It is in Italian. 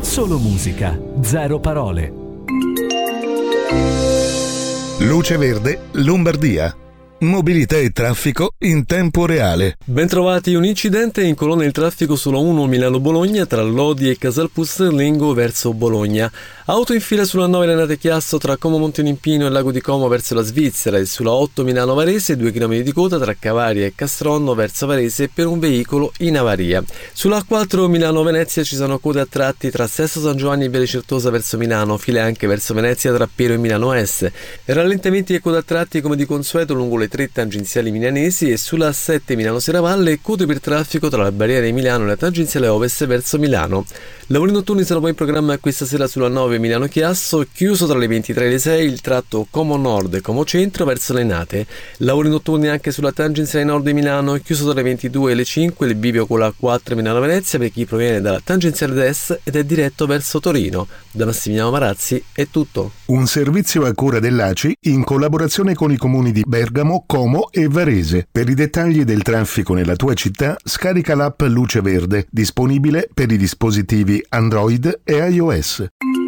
Solo musica, zero parole. Luce Verde, Lombardia. Mobilità e traffico in tempo reale. Bentrovati. Un incidente incolonna il traffico sulla 1 Milano-Bologna tra Lodi e Casalpuzzenlengo verso Bologna. Auto in fila sulla 9 Renate Chiasso tra Como Monteolimpino e Lago di Como verso la Svizzera e sulla 8 Milano-Varese 2 km di coda tra Cavaria e Castronno verso Varese per un veicolo in avaria. Sulla 4 Milano-Venezia ci sono code a tratti tra Sesto San Giovanni e Viale Certosa verso Milano, file anche verso Venezia tra Piero e Milano S. Rallentamenti e code a tratti come di consueto lungo le 3 tangenziali milanesi e sulla 7 Milano-Serravalle code per traffico tra la barriera di Milano e la tangenziale ovest verso Milano. Lavori notturni sono poi in programma questa sera sulla 9 Milano-Chiasso, chiuso tra le 23 e le 6 il tratto Como Nord e Como Centro verso Lenate. Lavori notturni anche sulla tangenziale nord di Milano, chiuso tra le 22 e le 5 il bivio con la 4 Milano-Venezia per chi proviene dalla tangenziale est ed è diretto verso Torino. Da Massimiliano Marazzi è tutto. Un servizio a cura dell'ACI in collaborazione con i comuni di Bergamo, Como e Varese. Per i dettagli del traffico nella tua città, scarica l'app Luce Verde, disponibile per i dispositivi Android e iOS.